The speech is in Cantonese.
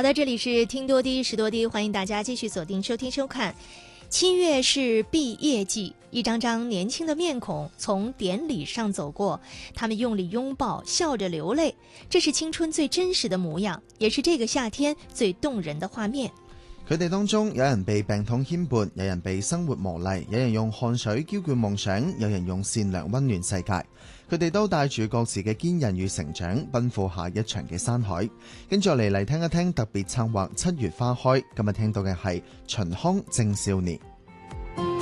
好的，这里是听多低识多低，欢迎大家继续锁定收听收看。7月是毕业季，一张张年轻的面孔从典礼上走过，他们用力拥抱，笑着流泪，这是青春最真實的模樣，也是這個夏天最動人的畫面。 佢哋當中有人被病痛牽絆，有人被生活磨礪，有人用汗水澆灌夢想，有人用善良溫暖世界。佢哋都帶住各自嘅堅韌與成長，奔赴下一場嘅山海。跟住嚟聽一聽特別策劃7月花開，今日聽到嘅係秦腔正少年。